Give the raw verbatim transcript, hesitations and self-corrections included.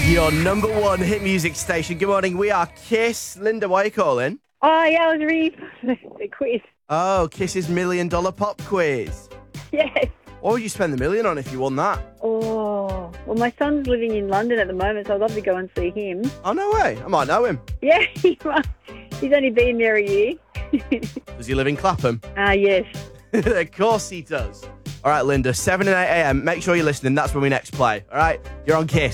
Your number one hit music station. Good morning. We are Kiss. Linda, why are you calling? Oh, yeah, I was ready for the quiz. Oh, Kiss's million dollar pop quiz. Yes. What would you spend the million on if you won that? Oh, well, my son's living in London at the moment, so I'd love to go and see him. Oh, no way. I might know him. Yeah, he must. He's only been there a year. Does he live in Clapham? Ah, uh, yes. Of course he does. All right, Linda, seven and eight a.m. Make sure you're listening. That's when we next play. All right? You're on Kiss.